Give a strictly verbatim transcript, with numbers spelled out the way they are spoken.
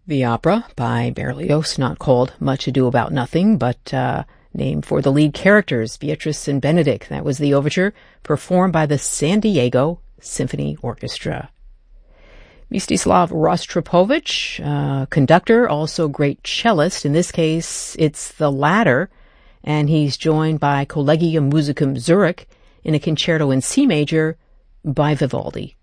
The opera by Berlioz, not called Much Ado About Nothing, but uh, named for the lead characters, Beatrice and Benedict. That was the overture, performed by the San Diego Symphony Orchestra. Mstislav Rostropovich, uh, conductor, also great cellist. In this case, it's the latter, and he's joined by Collegium Musicum Zurich in a concerto in C major by Vivaldi.